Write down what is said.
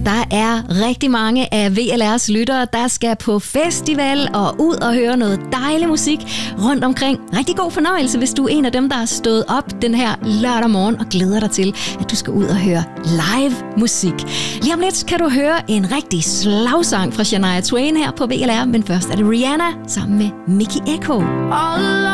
der er rigtig mange af VLR's lyttere, der skal på festival og ud og høre noget dejlig musik rundt omkring. Rigtig god fornøjelse, hvis du er en af dem, der har stået op den her lørdag morgen og glæder dig til, at du skal ud og høre live musik. Lige om lidt kan du høre en rigtig slagsang fra Shania Twain her på VLR, men først er det Rihanna sammen med Mickey Echo.